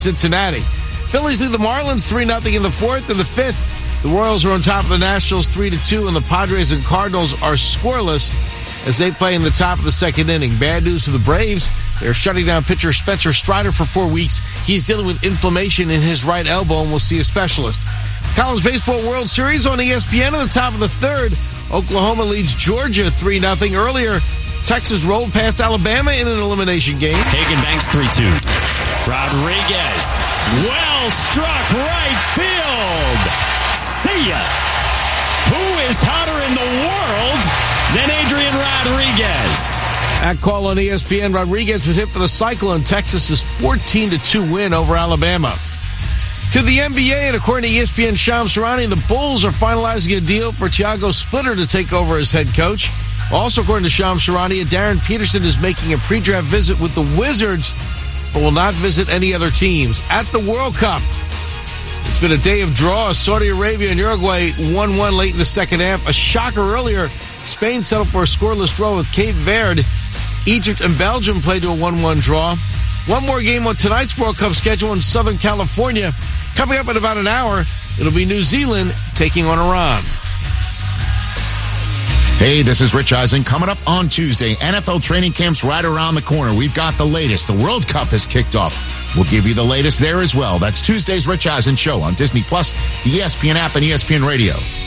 Cincinnati. Phillies lead the Marlins 3-0 in the fourth. In the fifth, the Royals are on top of the Nationals 3-2, and the Padres and Cardinals are scoreless as they play in the top of the second inning. Bad news for the Braves. They're shutting down pitcher Spencer Strider for 4 weeks. He's dealing with inflammation in his right elbow and will see a specialist. College Baseball World Series on ESPN in the top of the third. Oklahoma leads Georgia 3-0. Earlier, Texas rolled past Alabama in an elimination game. Hagen banks 3-2. Rodriguez. Well struck right field. See ya. Who is hotter in the world than Adrian Rodriguez? That call on ESPN, Rodriguez was hit for the Cyclone. Texas' 14-2 win over Alabama. To the NBA, and according to ESPN Shams Charania, the Bulls are finalizing a deal for Thiago Splitter to take over as head coach. Also, according to Shams Charania, Darren Peterson is making a pre-draft visit with the Wizards, but will not visit any other teams. At the World Cup, it's been a day of draws. Saudi Arabia and Uruguay 1-1 late in the second half. A shocker earlier, Spain settled for a scoreless draw with Cape Verde. Egypt and Belgium played to a 1-1 draw. One more game on tonight's World Cup schedule in Southern California. Coming up in about an hour, it'll be New Zealand taking on Iran. Hey, this is Rich Eisen. Coming up on Tuesday, NFL training camp's right around the corner. We've got the latest. The World Cup has kicked off. We'll give you the latest there as well. That's Tuesday's Rich Eisen Show on Disney+, the ESPN app, and ESPN Radio.